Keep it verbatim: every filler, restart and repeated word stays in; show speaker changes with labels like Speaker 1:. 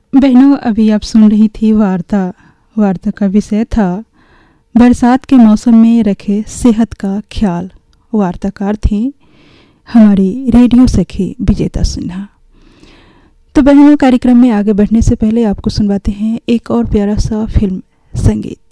Speaker 1: बहनों, अभी आप सुन रही थी वार्ता। वार्ता का विषय था बरसात के मौसम में रखे सेहत का ख्याल। वार्ताकार थी हमारी रेडियो सखी विजेता सिन्हा। तो बहनों, कार्यक्रम में आगे बढ़ने से पहले आपको सुनवाते हैं एक और प्यारा सा फिल्म संगीत।